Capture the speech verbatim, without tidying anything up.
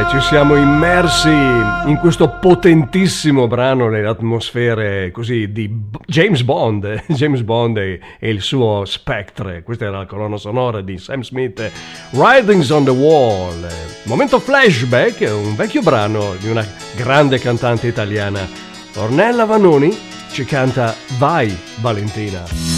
Eh, ci siamo immersi in questo potentissimo brano nelle atmosfere così di B- James Bond, James Bond e, e il suo Spectre. Questa era la colonna sonora di Sam Smith, Writings on the Wall. Momento flashback, un vecchio brano di una grande cantante italiana. Ornella Vanoni ci canta Vai Valentina.